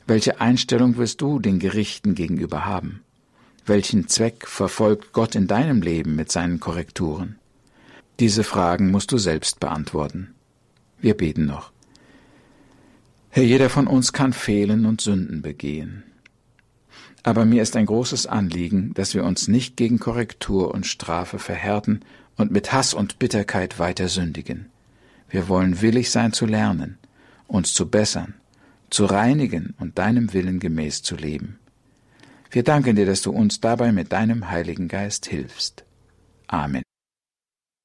Welche Einstellung wirst du den Gerichten gegenüber haben? Welchen Zweck verfolgt Gott in deinem Leben mit seinen Korrekturen? Diese Fragen musst du selbst beantworten. Wir beten noch. Herr, jeder von uns kann fehlen und Sünden begehen. Aber mir ist ein großes Anliegen, dass wir uns nicht gegen Korrektur und Strafe verhärten und mit Hass und Bitterkeit weiter sündigen. Wir wollen willig sein zu lernen, uns zu bessern, zu reinigen und deinem Willen gemäß zu leben. Wir danken dir, dass du uns dabei mit deinem Heiligen Geist hilfst. Amen.